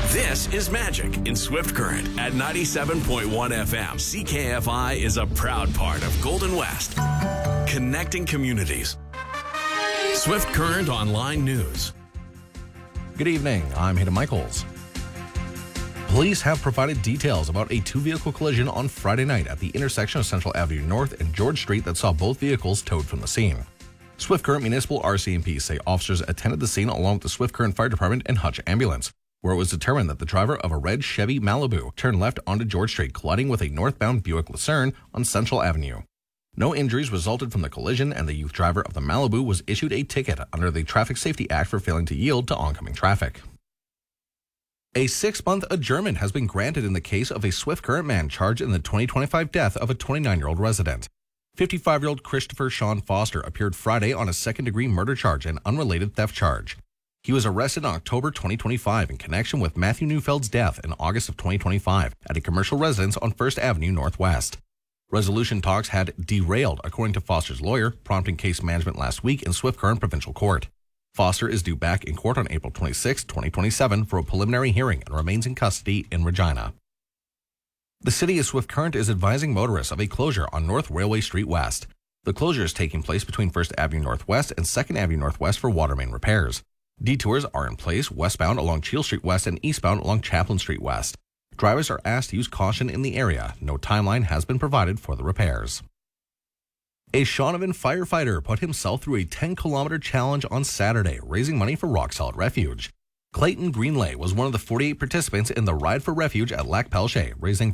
This is Magic in Swift Current at 97.1 FM. CKFI is a proud part of Golden West, connecting communities. Swift Current Online News. Good evening, I'm Hayden Michaels. Police have provided details about a two-vehicle collision on Friday night at the intersection of Central Avenue North and George Street that saw both vehicles towed from the scene. Swift Current Municipal RCMP say officers attended the scene along with the Swift Current Fire Department and Hutch Ambulance, where it was determined that the driver of a red Chevy Malibu turned left onto George Street, colliding with a northbound Buick Lucerne on Central Avenue. No injuries resulted from the collision, and the youth driver of the Malibu was issued a ticket under the Traffic Safety Act for failing to yield to oncoming traffic. A 6-month adjournment has been granted in the case of a Swift Current man charged in the 2025 death of a 29-year-old resident. 55-year-old Christopher Sean Foster appeared Friday on a second-degree murder charge and unrelated theft charge. He was arrested in October 2025 in connection with Matthew Neufeld's death in August of 2025 at a commercial residence on 1st Avenue Northwest. Resolution talks had derailed, according to Foster's lawyer, prompting case management last week in Swift Current Provincial Court. Foster is due back in court on April 26, 2027 for a preliminary hearing and remains in custody in Regina. The city of Swift Current is advising motorists of a closure on North Railway Street West. The closure is taking place between 1st Avenue Northwest and 2nd Avenue Northwest for water main repairs. Detours are in place westbound along Cheel Street West and eastbound along Chaplin Street West. Drivers are asked to use caution in the area. No timeline has been provided for the repairs. A Shaunavon firefighter put himself through a 10-kilometer challenge on Saturday, raising money for Rock Solid Refuge. Clayton Greenlay was one of the 48 participants in the Ride for Refuge at Lac Pelche, raising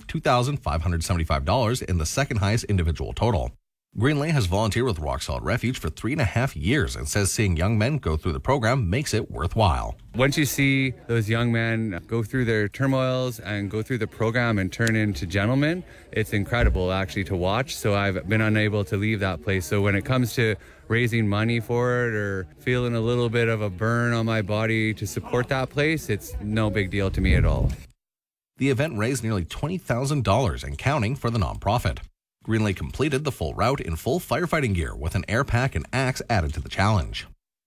$2,575 in the second highest individual total. Greenlay has volunteered with Rock Solid Refuge for 3.5 years and says seeing young men go through the program makes it worthwhile. Once you see those young men go through their turmoils and go through the program and turn into gentlemen, it's incredible actually to watch. So I've been unable to leave that place. So when it comes to raising money for it or feeling a little bit of a burn on my body to support that place, it's no big deal to me at all. The event raised nearly $20,000 and counting for the nonprofit. Greenlay completed the full route in full firefighting gear with an air pack and axe added to the challenge.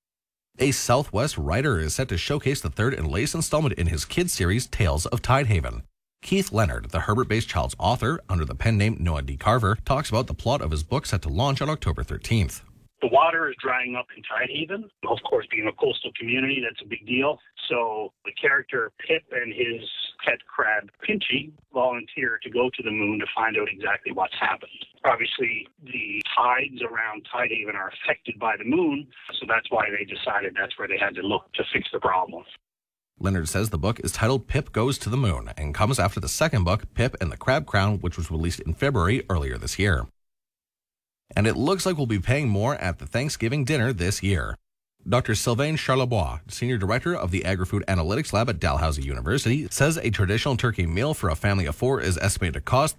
A Southwest writer is set to showcase the third and latest installment in his kids series, Tales of Tidehaven. Keith Leonard, the Herbert-based child's author, under the pen name Noah D. Carver, talks about the plot of his book set to launch on October 13th. The water is drying up in Tidehaven. Of course, being a coastal community, that's a big deal. So the character Pip and his pet crab, Pinchy, volunteer to go to the moon to find out exactly what's happened. Obviously, the tides around Tidehaven are affected by the moon, so that's why they decided that's where they had to look to fix the problem. Leonard says the book is titled Pip Goes to the Moon and comes after the second book, Pip and the Crab Crown, which was released in February earlier this year. And it looks like we'll be paying more at the Thanksgiving dinner this year. Dr. Sylvain Charlebois, Senior Director of the Agri-Food Analytics Lab at Dalhousie University, says a traditional turkey meal for a family of 4 is estimated to cost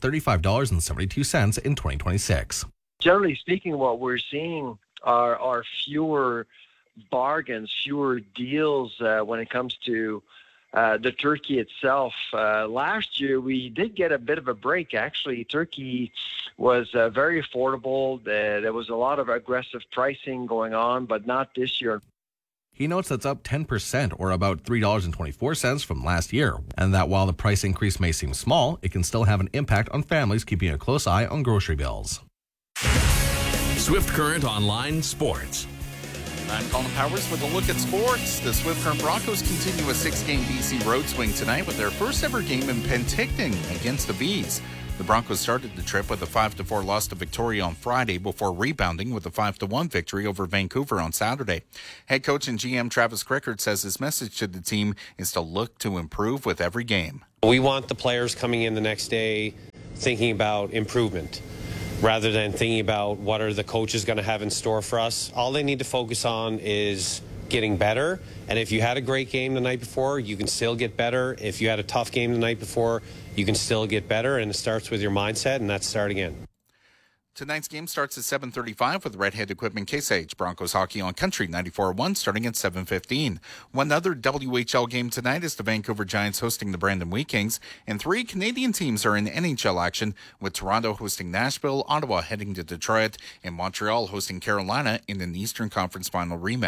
$35.72 in 2026. Generally speaking, what we're seeing are fewer bargains, fewer deals when it comes to the turkey itself. Last year, we did get a bit of a break. Actually, turkey was very affordable. There was a lot of aggressive pricing going on, but not this year. He notes that's up 10% or about $3.24 from last year, and that while the price increase may seem small, it can still have an impact on families keeping a close eye on grocery bills. Swift Current Online Sports. I'm Colin Powers with a look at sports. The Swift Current Broncos continue a 6-game BC road swing tonight with their first ever game in Penticton against the Bees. The Broncos started the trip with a 5-4 loss to Victoria on Friday before rebounding with a 5-1 victory over Vancouver on Saturday. Head coach and GM Travis Crickard says his message to the team is to look to improve with every game. We want the players coming in the next day thinking about improvement, rather than thinking about what are the coaches going to have in store for us. All they need to focus on is getting better. And if you had a great game the night before, you can still get better. If you had a tough game the night before, you can still get better. And it starts with your mindset, and that's start again. Tonight's game starts at 7:35 with Redhead Equipment Case Age. Broncos hockey on Country 94.1 starting at 7:15. One other WHL game tonight is the Vancouver Giants hosting the Brandon Wheat Kings, and 3 Canadian teams are in NHL action, with Toronto hosting Nashville, Ottawa heading to Detroit, and Montreal hosting Carolina in an Eastern Conference Final rematch.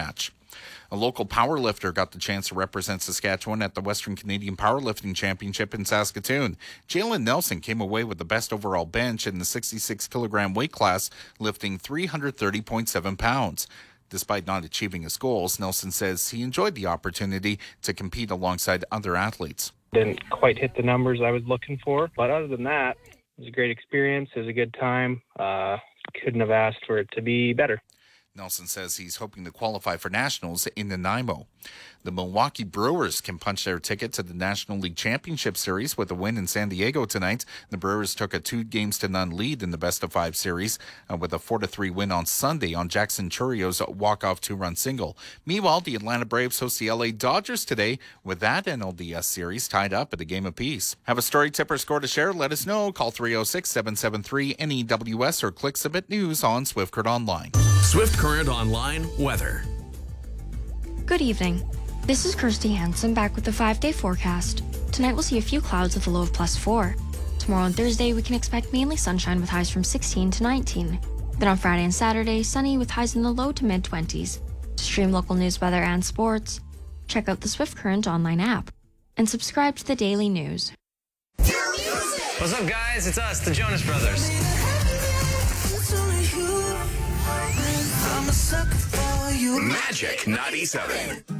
A local powerlifter got the chance to represent Saskatchewan at the Western Canadian Powerlifting Championship in Saskatoon. Jalen Nelson came away with the best overall bench in the 66-kilogram weight class, lifting 330.7 pounds. Despite not achieving his goals, Nelson says he enjoyed the opportunity to compete alongside other athletes. Didn't quite hit the numbers I was looking for, but other than that, it was a great experience. It was a good time. Couldn't have asked for it to be better. Nelson says he's hoping to qualify for nationals in Nanaimo. The Milwaukee Brewers can punch their ticket to the National League Championship Series with a win in San Diego tonight. The Brewers took a 2-0 lead in the best-of-5 series with a 4-3 win on Sunday on Jackson Churrio's walk-off 2-run single. Meanwhile, the Atlanta Braves host the LA Dodgers today with that NLDS series tied up at a game apiece. Have a story, tip, or score to share? Let us know. Call 306-773-NEWS or click Submit News on Swift Current Online. Swift Current Online weather. Good evening. This is Kirsty Hansen back with the 5-day forecast. Tonight we'll see a few clouds with a low of +4. Tomorrow and Thursday we can expect mainly sunshine with highs from 16 to 19. Then on Friday and Saturday, sunny with highs in the low to mid-20s. To stream local news, weather, and sports, check out the Swift Current online app and subscribe to the daily news. What's up, guys? It's us, the Jonas Brothers. Magic 97.